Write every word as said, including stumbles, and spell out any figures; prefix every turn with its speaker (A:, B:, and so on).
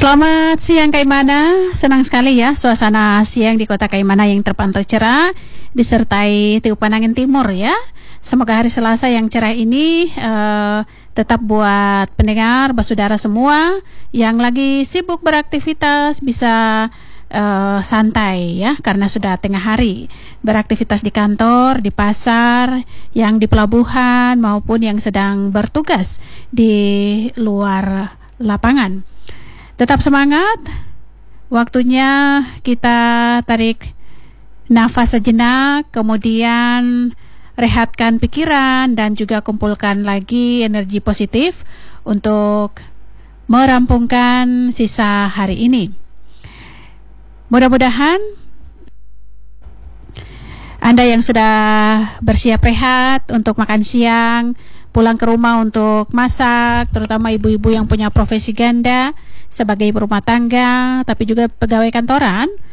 A: Selamat siang Kaimana, senang sekali ya suasana siang di kota Kaimana yang terpantau cerah disertai tiupan angin timur ya. Semoga hari Selasa yang cerah ini uh, tetap buat pendengar, saudara semua yang lagi sibuk beraktivitas bisa uh, santai ya, karena sudah tengah hari. Beraktivitas di kantor, di pasar, yang di pelabuhan maupun yang sedang bertugas di luar lapangan. Tetap semangat, waktunya kita tarik nafas sejenak, kemudian rehatkan pikiran dan juga kumpulkan lagi energi positif untuk merampungkan sisa hari ini. Mudah-mudahan Anda yang sudah bersiap rehat untuk makan siang, pulang ke rumah untuk masak, terutama ibu-ibu yang punya profesi ganda sebagai ibu rumah tangga, tapi juga pegawai kantoran,